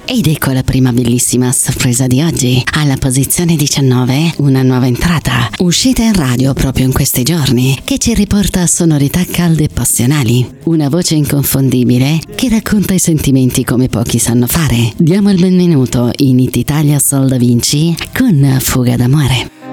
Ed ecco la prima bellissima sorpresa di oggi. Alla posizione 19, una nuova entrata, uscita in radio proprio in questi giorni, che ci riporta sonorità calde e passionali. Una voce inconfondibile che racconta i sentimenti come pochi sanno fare. Diamo il benvenuto in It Italia Soul Da Vinci con Fuga d'amore.